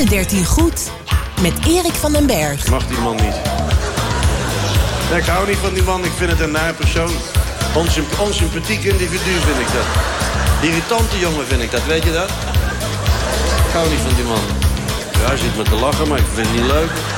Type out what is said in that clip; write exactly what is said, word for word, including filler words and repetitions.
dertien goed met Erik van den Berg. Mag die man niet. Nee, ik hou niet van die man. Ik vind het een naar persoon. Onsymp- onsympathiek individu vind ik dat. Irritante jongen vind ik dat, weet je dat? Ik hou niet van die man. Ja, hij zit me te lachen, maar ik vind het niet leuk.